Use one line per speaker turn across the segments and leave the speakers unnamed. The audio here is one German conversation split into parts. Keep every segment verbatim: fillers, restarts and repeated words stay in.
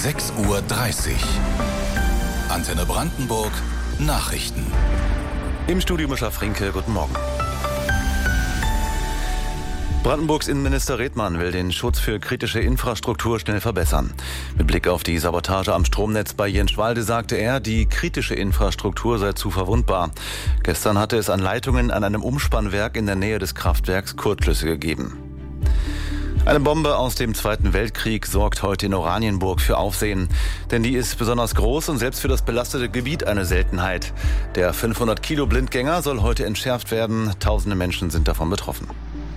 sechs Uhr dreißig. Antenne Brandenburg Nachrichten.
Im Studio Mischa Frinke, guten Morgen. Brandenburgs Innenminister Redmann will den Schutz für kritische Infrastruktur schnell verbessern. Mit Blick auf die Sabotage am Stromnetz bei Jenschwalde sagte er, die kritische Infrastruktur sei zu verwundbar. Gestern hatte es an Leitungen an einem Umspannwerk in der Nähe des Kraftwerks Kurzschlüsse gegeben. Eine Bombe aus dem Zweiten Weltkrieg sorgt heute in Oranienburg für Aufsehen. Denn die ist besonders groß und selbst für das belastete Gebiet eine Seltenheit. Der fünfhundert Kilo Blindgänger soll heute entschärft werden. Tausende Menschen sind davon betroffen.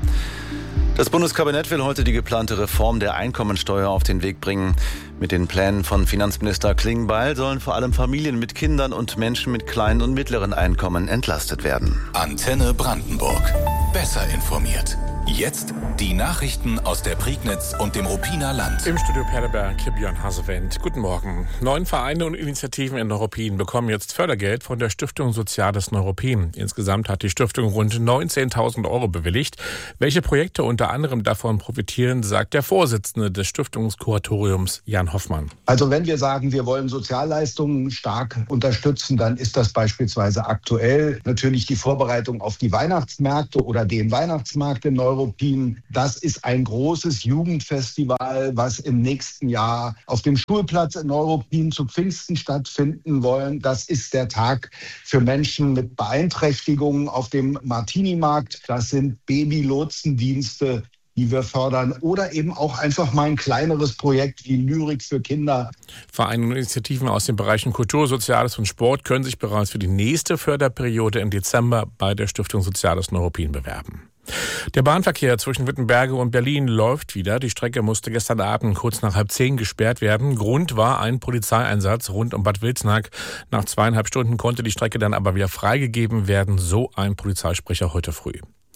Das Bundeskabinett will heute die geplante Reform der Einkommensteuer auf den Weg bringen. Mit den Plänen von Finanzminister Klingbeil sollen vor allem Familien mit Kindern und Menschen mit kleinen und mittleren Einkommen entlastet werden.
Antenne Brandenburg. Besser informiert. Jetzt die Nachrichten aus der Prignitz und dem Ruppiner Land.
Im Studio Perleberg, Björn Hasewend. Guten Morgen. Neun Vereine und Initiativen in Neuruppin bekommen jetzt Fördergeld von der Stiftung Soziales Neuruppin. Insgesamt hat die Stiftung rund neunzehntausend Euro bewilligt. Welche Projekte unter anderem davon profitieren, sagt der Vorsitzende des Stiftungskuratoriums, Jan Hoffmann.
Also wenn wir sagen, wir wollen Sozialleistungen stark unterstützen, dann ist das beispielsweise aktuell natürlich die Vorbereitung auf die Weihnachtsmärkte oder den Weihnachtsmarkt in Neuruppin. Das ist ein großes Jugendfestival, was im nächsten Jahr auf dem Schulplatz in Neuruppin zu Pfingsten stattfinden wollen. Das ist der Tag für Menschen mit Beeinträchtigungen auf dem Martini-Markt. Das sind Babylotsendienste, die wir fördern, oder eben auch einfach mal ein kleineres Projekt wie Lyrik für Kinder.
Vereine und Initiativen aus den Bereichen Kultur, Soziales und Sport können sich bereits für die nächste Förderperiode im Dezember bei der Stiftung Soziales Neuruppin bewerben. Der Bahnverkehr zwischen Wittenberge und Berlin läuft wieder. Die Strecke musste gestern Abend kurz nach halb zehn gesperrt werden. Grund war ein Polizeieinsatz rund um Bad Wilsnack. Nach zweieinhalb Stunden konnte die Strecke dann aber wieder freigegeben werden, so ein Polizeisprecher heute früh.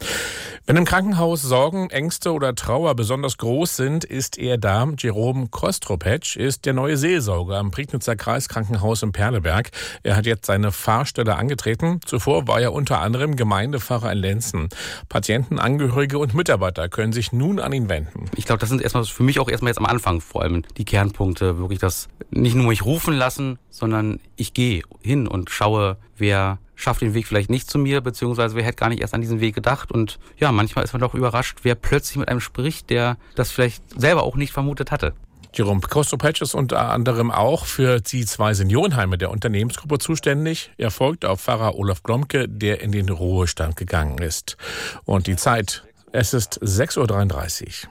Wenn im Krankenhaus Sorgen, Ängste oder Trauer besonders groß sind, ist er da. Jerome Kostropetsch ist der neue Seelsorger am Prignitzer Kreiskrankenhaus in Perleberg. Er hat jetzt seine Fahrstelle angetreten. Zuvor war er unter anderem Gemeindepfarrer in Lenzen. Patienten, Angehörige und Mitarbeiter können sich nun an ihn wenden.
Ich glaube, das sind erstmal für mich auch erstmal jetzt am Anfang vor allem die Kernpunkte. Wirklich das nicht nur mich rufen lassen, sondern ich gehe hin und schaue, wer schafft den Weg vielleicht nicht zu mir, beziehungsweise wer hätte gar nicht erst an diesen Weg gedacht. Und ja, manchmal ist man doch überrascht, wer plötzlich mit einem spricht, der das vielleicht selber auch nicht vermutet hatte.
Jerome Kostropetsch ist unter anderem auch für die zwei Seniorenheime der Unternehmensgruppe zuständig. Er folgt auf Pfarrer Olaf Glomke, der in den Ruhestand gegangen ist. Und die Zeit, es ist sechs Uhr dreiunddreißig.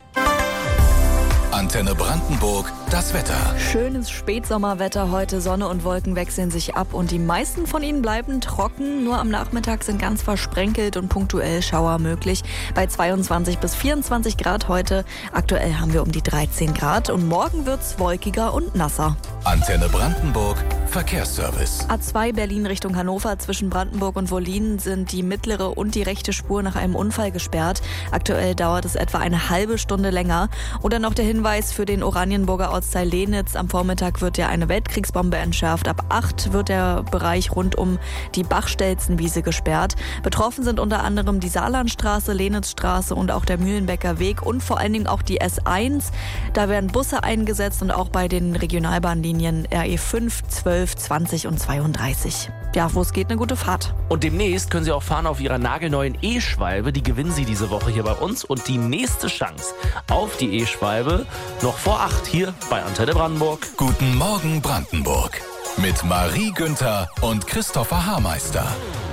Antenne Brandenburg, das Wetter.
Schönes Spätsommerwetter heute. Sonne und Wolken wechseln sich ab und die meisten von ihnen bleiben trocken. Nur am Nachmittag sind ganz versprenkelt und punktuell Schauer möglich. Bei zweiundzwanzig bis vierundzwanzig Grad heute. Aktuell haben wir um die dreizehn Grad und morgen wird's wolkiger und nasser.
Antenne Brandenburg, Verkehrsservice.
A zwei Berlin Richtung Hannover zwischen Brandenburg und Wollin sind die mittlere und die rechte Spur nach einem Unfall gesperrt. Aktuell dauert es etwa eine halbe Stunde länger. Oder noch der Hinweis für den Oranienburger Ortsteil Lenitz. Am Vormittag wird ja eine Weltkriegsbombe entschärft. Ab acht wird der Bereich rund um die Bachstelzenwiese gesperrt. Betroffen sind unter anderem die Saarlandstraße, Lenitzstraße und auch der Mühlenbecker Weg und vor allen Dingen auch die S eins. Da werden Busse eingesetzt und auch bei den Regionalbahnlinien R E fünf, zwölf, zwanzig und zweiunddreißig. Ja, wo es geht, eine gute Fahrt.
Und demnächst können Sie auch fahren auf Ihrer nagelneuen E-Schwalbe. Die gewinnen Sie diese Woche hier bei uns. Und die nächste Chance auf die E-Schwalbe noch vor acht hier bei Antenne Brandenburg.
Guten Morgen Brandenburg mit Marie Günther und Christopher Haarmeister.